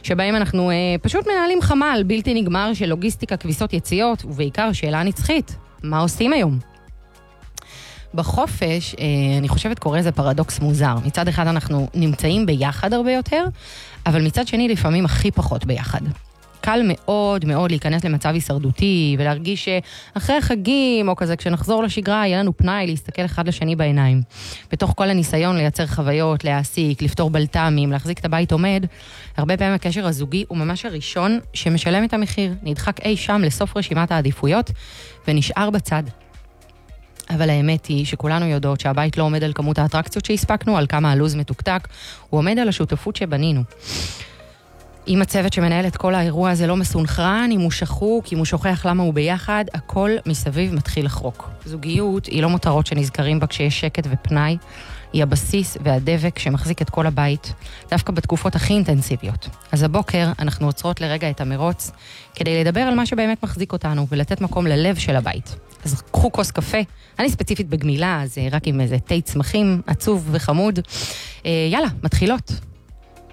שבהם אנחנו פשוט מנהלים חמ"ל בלתי נגמר של לוגיסטיקה, כביסות יציאות, ובעיקר שאלה נצחית, מה עושים היום? בחופש, אני חושבת קורה איזה פרדוקס מוזר. מצד אחד אנחנו נמצאים ביחד הרבה יותר, אבל מצד שני לפעמים הכי פחות ביחד. קל מאוד מאוד להיכנס למצב הישרדותי ולהרגיש שאחרי החגים או כזה כשנחזור לשגרה יהיה לנו פנאי להסתכל אחד לשני בעיניים. בתוך כל הניסיון לייצר חוויות, להעסיק, לפתור בלת"מים, להחזיק את הבית עומד, הרבה פעמים הקשר הזוגי הוא ממש הראשון שמשלם את המחיר, נדחק אי שם לסוף רשימת העדיפויות ונשאר בצד. אבל האמת היא שכולנו יודעות שהבית לא עומד על כמות האטרקציות שהספקנו, על כמה הלוז מתוקתק, הוא עומד על השותפות שבנינו. אם הצוות שמנהל את כל האירוע הזה לא מסונכרן, אם הוא שחוק, אם הוא שוכח למה הוא ביחד, הכל מסביב מתחיל לחרוק. זוגיות היא לא מותרות שנזכרים בה כשיש שקט ופנאי, היא הבסיס והדבק שמחזיק את כל הבית, דווקא בתקופות הכי אינטנסיביות. אז הבוקר אנחנו עוצרות לרגע את המרוץ, כדי לדבר על מה שבאמת מחזיק אותנו, ולתת מקום ללב של הבית. אז קחו כוס קפה, אני ספציפית בגמילה, אז רק עם איזה תה צמחים, עצוב וחמוד. יאללה, מתחילות.